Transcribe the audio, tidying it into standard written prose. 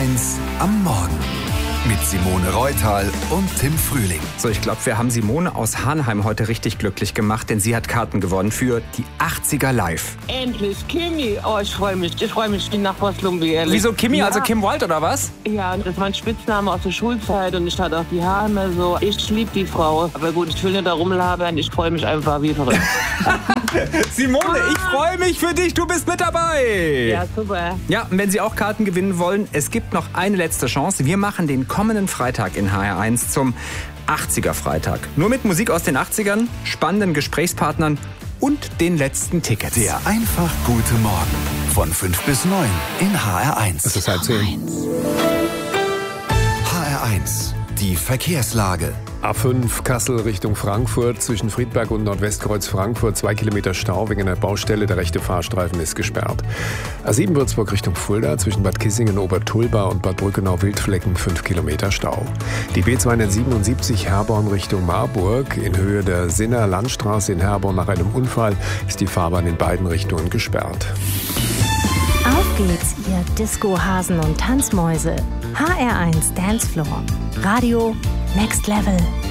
HR1 am Morgen. Mit Simone Reutal und Tim Frühling. So, ich glaube, wir haben Simone aus Hanheim heute richtig glücklich gemacht, denn sie hat Karten gewonnen für die 80er Live. Endlich, Kimi. Oh, ich freue mich wie nach Lumbi, ehrlich. Wieso Kimi, ja. also Kim Wilde oder was? Ja, das war ein Spitzname aus der Schulzeit und ich hatte auch die Haare immer so. Ich liebe die Frau. Aber gut, ich will nicht da rumlabern, ich freue mich einfach wie verrückt. Simone, ich freue mich für dich, du bist mit dabei. Ja, super. Ja, und wenn Sie auch Karten gewinnen wollen, es gibt noch eine letzte Chance. Wir machen den kommenden Freitag in HR1 zum 80er Freitag. Nur mit Musik aus den 80ern, spannenden Gesprächspartnern und den letzten Tickets. Der einfach gute Morgen von 5 bis 9 in HR1. Es ist 9:30. HR1, die Verkehrslage. A5 Kassel Richtung Frankfurt, zwischen Friedberg und Nordwestkreuz Frankfurt 2 Kilometer Stau wegen einer Baustelle. Der rechte Fahrstreifen ist gesperrt. A7 Würzburg Richtung Fulda, zwischen Bad Kissingen, Obertulba und Bad Brückenau-Wildflecken 5 Kilometer Stau. Die B277 Herborn Richtung Marburg, in Höhe der Sinner Landstraße in Herborn nach einem Unfall, ist die Fahrbahn in beiden Richtungen gesperrt. Auf geht's, ihr Disco-Hasen und Tanzmäuse. HR1 Dancefloor. Radio Next Level.